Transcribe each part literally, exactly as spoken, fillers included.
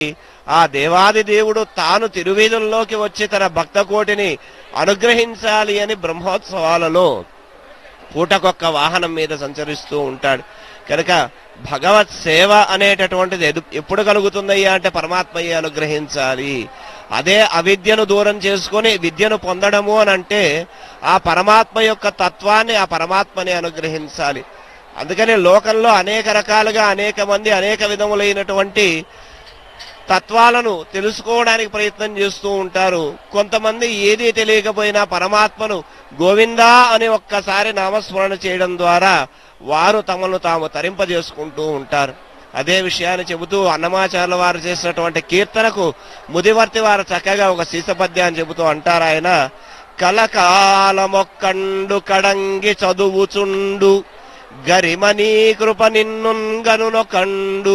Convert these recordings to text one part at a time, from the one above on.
ఆ దేవాది దేవుడు తాను తిరువీధుల్లోకి వచ్చి తన భక్త కోటిని అనుగ్రహించాలి అని బ్రహ్మోత్సవాలలో పూటకొక్క వాహనం మీద సంచరిస్తూ ఉంటాడు. కనుక భగవత్ సేవ అనేటటువంటిది ఎప్పుడు కలుగుతుందయ్యా అంటే పరమాత్మయ్య అనుగ్రహించాలి. అదే అవిద్యను దూరం చేసుకొని విద్యను పొందడము అని అంటే ఆ పరమాత్మ యొక్క తత్వాన్ని ఆ పరమాత్మని అనుగ్రహించాలి. అందుకని లోకంలో అనేక రకాలుగా అనేక మంది అనేక విధములైనటువంటి తత్వాలను తెలుసుకోవడానికి ప్రయత్నం చేస్తూ ఉంటారు. కొంతమంది ఏదీ తెలియకపోయినా పరమాత్మను గోవిందా అని ఒక్కసారి నామస్మరణ చేయడం ద్వారా వారు తమను తాము తరింపజేసుకుంటూ ఉంటారు. అదే విషయాన్ని చెబుతూ అన్నమాచార్యుల వారు చేసినటువంటి కీర్తనకు ముదివర్తి వారు చక్కగా ఒక శీసపద్యాన్ని చెబుతూ అంటారు ఆయన, కలకాలమొక్కండు కడంగి చదువుచుండు గరిమనీ కృప నిన్నుంగనునొకండు.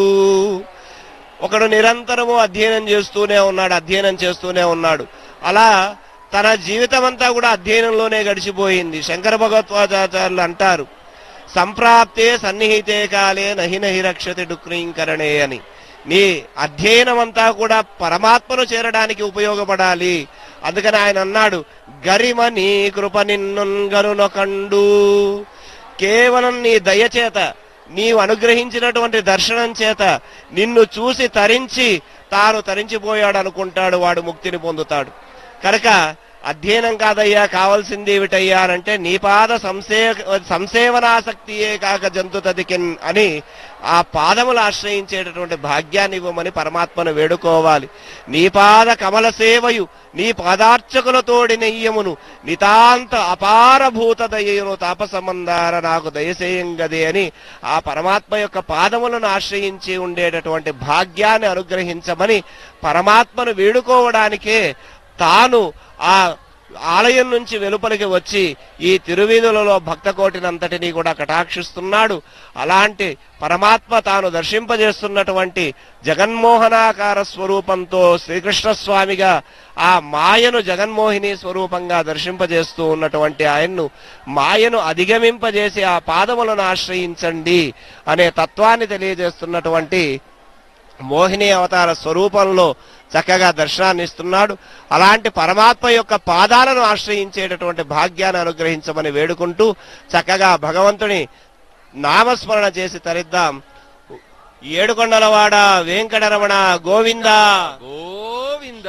ఒకడు నిరంతరము అధ్యయనం చేస్తూనే ఉన్నాడు అధ్యయనం చేస్తూనే ఉన్నాడు అలా తన జీవితం అంతా కూడా అధ్యయనంలోనే గడిచిపోయింది. శంకర భగవత్పాదాచార్యులు అంటారు, సంప్రాప్తే సన్నిహితే కాలే నహి నహి రక్షతి డుక్రీంకరణే అని. నీ అధ్యయనం అంతా కూడా పరమాత్మను చేరడానికి ఉపయోగపడాలి. అందుకని ఆయన అన్నాడు, గరిమ నీ కృప నిన్నుంగనునొకండు. కేవలం నీ దయచేత నీవు అనుగ్రహించినటువంటి దర్శనం చేత నిన్ను చూసి తరించి తాను తరించిపోయాడు అనుకుంటాడు, వాడు ముక్తిని పొందుతాడు. కనుక అధ్యయనం కాదయ్యా, కావాల్సింది ఏమిటయ్యా అంటే నీ పాద సంసే సంసేవనాసక్తియే కాక జంతు తదికిన్ అని ఆ పాదములు ఆశ్రయించేటటువంటి భాగ్యాన్ని ఇవ్వమని పరమాత్మను వేడుకోవాలి. నీ పాద కమల సేవయు నీ పాదార్చకులతోడి నెయ్యమును నితాంత అపారభూత దయ్యను తాపసమందార నాకు దయసేయంగదే అని ఆ పరమాత్మ యొక్క పాదములను ఆశ్రయించి ఉండేటటువంటి భాగ్యాన్ని అనుగ్రహించమని పరమాత్మను వేడుకోవడానికే తాను ఆ ఆలయం నుంచి వెలుపలికి వచ్చి ఈ తిరువీధులలో భక్త కోటినంతటినీ కూడా కటాక్షిస్తున్నాడు. అలాంటి పరమాత్మ తాను దర్శింపజేస్తున్నటువంటి జగన్మోహనాకార స్వరూపంతో శ్రీకృష్ణ స్వామిగా ఆ మాయను జగన్మోహిని స్వరూపంగా దర్శింపజేస్తూ ఉన్నటువంటి ఆయన్ను మాయను అధిగమింపజేసి ఆ పాదములను ఆశ్రయించండి అనే తత్వాన్ని తెలియజేస్తున్నటువంటి మోహిని అవతార స్వరూపంలో చక్కగా దర్శనాన్ని ఇస్తున్నాడు. అలాంటి పరమాత్మ యొక్క పాదాలను ఆశ్రయించేటటువంటి భాగ్యాన్ని అనుగ్రహించమని వేడుకుంటూ చక్కగా భగవంతుని నామస్మరణ చేసి తరిద్దాం. ఏడుకొండలవాడ వెంకటరమణ గోవింద గోవింద.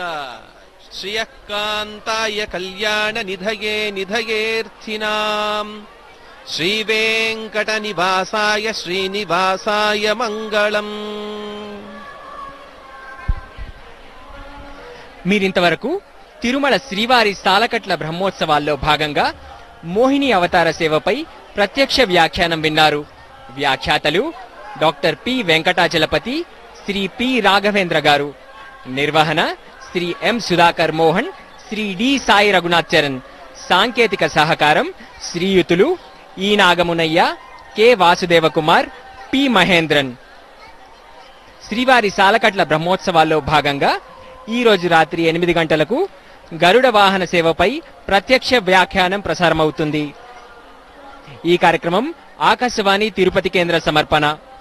శ్రియకాంతాయ కళ్యాణ నిధయే నిధయేర్థినాం శ్రీ వెంకట నివాసాయ శ్రీనివాసాయ మంగళం. మీరింతవరకు తిరుమల శ్రీవారి సాలకట్ల బ్రహ్మోత్సవాల్లో భాగంగా మోహిని అవతార సేవపై ప్రత్యక్ష వ్యాఖ్యానం విన్నారు. వ్యాఖ్యాతలు doctor P Venkatachalapathi, Shri P Raghavendra గారు. నిర్వహణ శ్రీ ఎం సుధాకర్ మోహన్, శ్రీ డి సాయి రఘునాథ్ చరణ్. సాంకేతిక సహకారం శ్రీయుతులు ఈ నాగమునయ్య, కె వాసుదేవ కుమార్, పి మహేంద్రన్. శ్రీవారి సాలకట్ల బ్రహ్మోత్సవాల్లో భాగంగా ఈ రోజు రాత్రి ఎనిమిది గంటలకు గరుడ వాహన సేవపై ప్రత్యక్ష వ్యాఖ్యానం ప్రసారమవుతుంది. ఈ కార్యక్రమం ఆకాశవాణి తిరుపతి కేంద్ర సమర్పణ.